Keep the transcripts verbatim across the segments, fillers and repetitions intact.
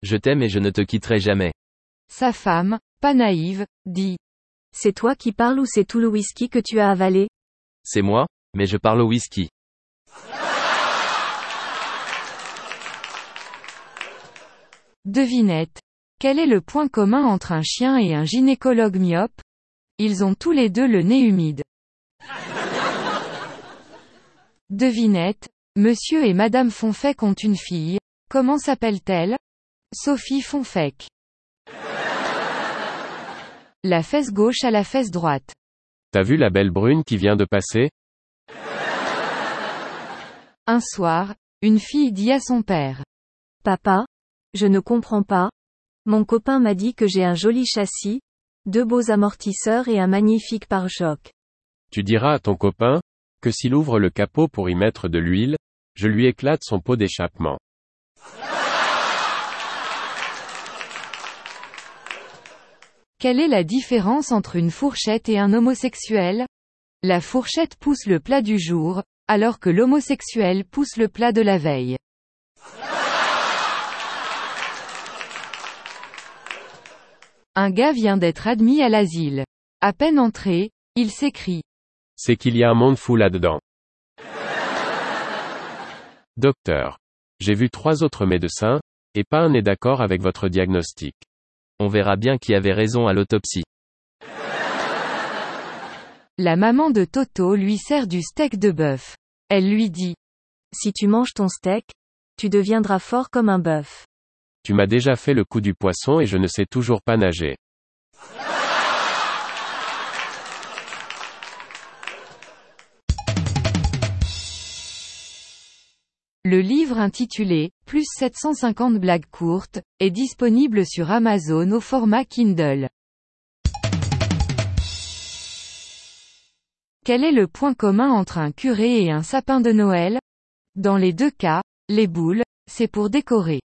Je t'aime et je ne te quitterai jamais. Sa femme, pas naïve, dit. C'est toi qui parles ou c'est tout le whisky que tu as avalé? C'est moi, mais je parle au whisky. Devinette. Quel est le point commun entre un chien et un gynécologue myope? Ils ont tous les deux le nez humide. Devinette. Monsieur et Madame Fonfec ont une fille. Comment s'appelle-t-elle? Sophie Fonfec. La fesse gauche à la fesse droite. T'as vu la belle brune qui vient de passer? Un soir, une fille dit à son père. Papa? Je ne comprends pas. Mon copain m'a dit que j'ai un joli châssis, deux beaux amortisseurs et un magnifique pare-choc. Tu diras à ton copain, que s'il ouvre le capot pour y mettre de l'huile, je lui éclate son pot d'échappement. Quelle est la différence entre une fourchette et un homosexuel? La fourchette pousse le plat du jour, alors que l'homosexuel pousse le plat de la veille. Un gars vient d'être admis à l'asile. À peine entré, il s'écrie. C'est qu'il y a un monde fou là-dedans. Docteur. J'ai vu trois autres médecins, et pas un n'est d'accord avec votre diagnostic. On verra bien qui avait raison à l'autopsie. La maman de Toto lui sert du steak de bœuf. Elle lui dit. Si tu manges ton steak, tu deviendras fort comme un bœuf. Tu m'as déjà fait le coup du poisson et je ne sais toujours pas nager. Le livre intitulé « Plus sept cent cinquante blagues courtes » est disponible sur Amazon au format Kindle. Quel est le point commun entre un curé et un sapin de Noël? Dans les deux cas, les boules, c'est pour décorer.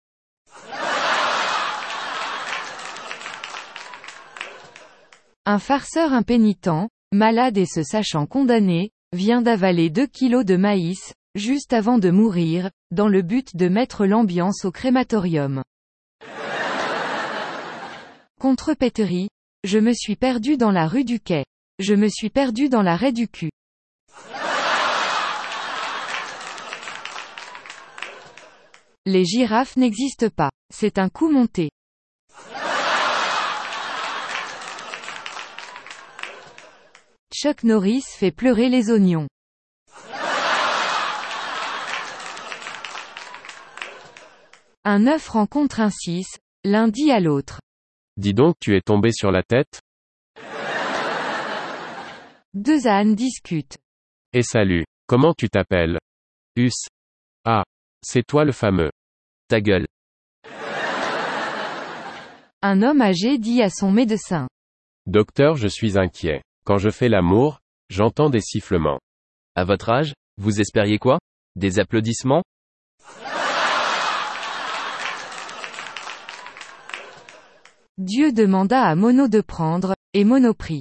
Un farceur impénitent, malade et se sachant condamné, vient d'avaler deux kilos de maïs, juste avant de mourir, dans le but de mettre l'ambiance au crématorium. Contrepéterie. Je me suis perdu dans la rue du Quai. Je me suis perdu dans l'arrêt du cul. Les girafes n'existent pas. C'est un coup monté. Chuck Norris fait pleurer les oignons. Un œuf rencontre un six, l'un dit à l'autre. Dis donc, tu es tombé sur la tête? Deux ânes discutent. Et salut. Comment tu t'appelles? Us. Ah. C'est toi le fameux. Ta gueule. Un homme âgé dit à son médecin. Docteur, je suis inquiet. Quand je fais l'amour, j'entends des sifflements. À votre âge, vous espériez quoi? Des applaudissements? Dieu demanda à Mono de prendre, et Mono prit.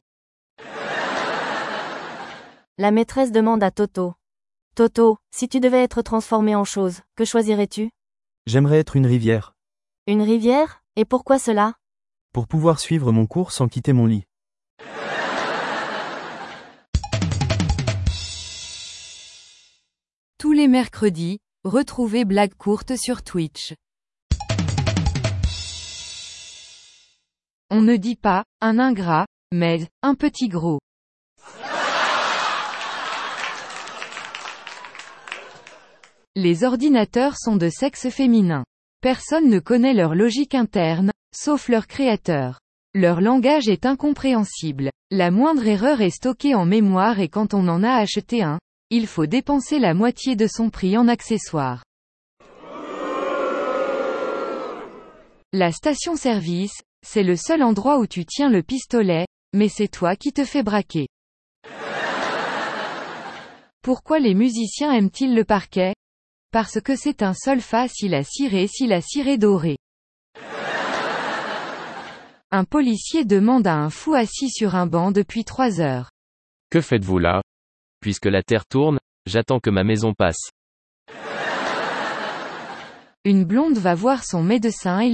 La maîtresse demande à Toto. Toto, si tu devais être transformé en chose, que choisirais-tu? J'aimerais être une rivière. Une rivière? Et pourquoi cela? Pour pouvoir suivre mon cours sans quitter mon lit. Tous les mercredis, retrouvez Blagues courtes sur Twitch. On ne dit pas, un ingrat, mais, un petit gros. Les ordinateurs sont de sexe féminin. Personne ne connaît leur logique interne, sauf leur créateur. Leur langage est incompréhensible. La moindre erreur est stockée en mémoire et quand on en a acheté un, il faut dépenser la moitié de son prix en accessoires. La station-service, c'est le seul endroit où tu tiens le pistolet, mais c'est toi qui te fais braquer. Pourquoi les musiciens aiment-ils le parquet? Parce que c'est un sol fa si la ciré si la ciré dorée. Un policier demande à un fou assis sur un banc depuis trois heures. Que faites-vous là? Puisque la terre tourne, j'attends que ma maison passe. Une blonde va voir son médecin et